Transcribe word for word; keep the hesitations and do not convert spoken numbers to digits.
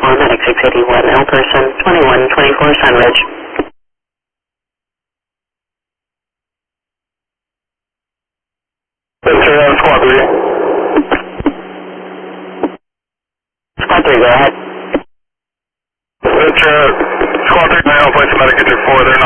Medic six eighty-one, L person twenty-one twenty-four Sunridge. Victor, uh, squad three. Squad three, go ahead. Victor, squad three, now place medic at your four there.